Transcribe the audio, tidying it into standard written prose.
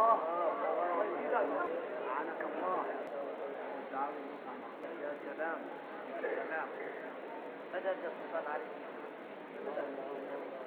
عنك الله. يا سلام يا سلام. بدأت الاتصال عليك.